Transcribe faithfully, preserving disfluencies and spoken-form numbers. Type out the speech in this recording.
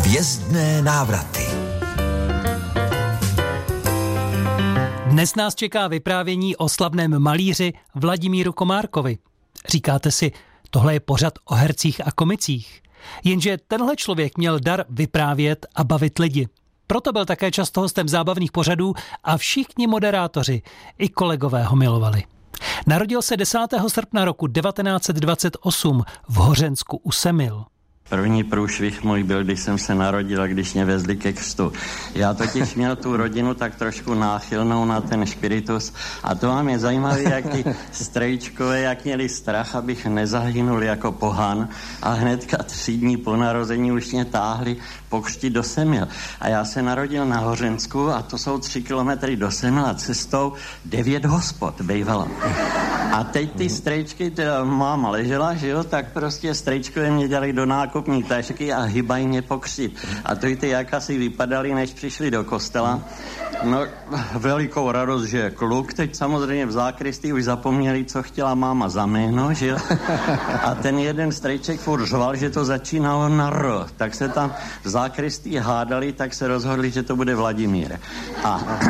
Hvězdné návraty. Dnes nás čeká vyprávění o slavném malíři Vladimíru Komárkovi. Říkáte si, tohle je pořad o hercích a komicích. Jenže tenhle člověk měl dar vyprávět a bavit lidi. Proto byl také často hostem zábavných pořadů a všichni moderátoři i kolegové ho milovali. Narodil se desátého srpna roku devatenáct set dvacet osm v Hořensku u Semil. První průšvih můj byl, když jsem se narodil a když mě vezli ke křtu. Já totiž měl tu rodinu tak trošku náchylnou na ten špiritus a to vám je zajímavé, jak ty strejčkové, jak měli strach, abych nezahynul jako pohan a hnedka tři dní po narození už mě táhli po křti do Semil. A já se narodil na Hořensku a to jsou tři kilometry do Semil a cestou devět hospod bejvalo. A teď ty strejčky, teda máma ležela, že jo, tak prostě strejčkové mě dělali do nákupní tašky a hybají mě pokřtit. A to i ty jak asi vypadali, než přišli do kostela. No, velikou radost, že je kluk. Teď samozřejmě v zákristii už zapomněli, co chtěla máma za jméno, že jo. A ten jeden strejček furt řval, že to začínalo na R. Tak se tam v zákristii hádali, tak se rozhodli, že to bude Vladimír. A